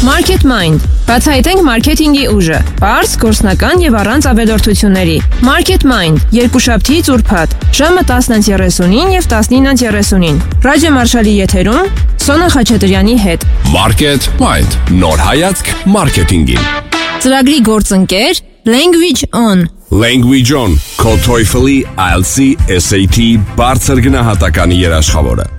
Market Mind. Բացահայտենք մարքեթինգի ուժը։ Պարզ, գործնական եւ առանց ավելորդությունների։ Market Mind. Երկուշաբթի ուրբաթ, ժամը 10:39 եւ 19:39։ Ռադիո Մարշալի եթերում Սոնա Խաչատրյանի հետ։ Market Mind. Նոր հայացք մարքեթինգին։ Ծրագրի գործընկեր Language On. Language On. Քո TOEFL-ի, IELTS-ի, SAT բարձր գնահատականի երաշխավորը։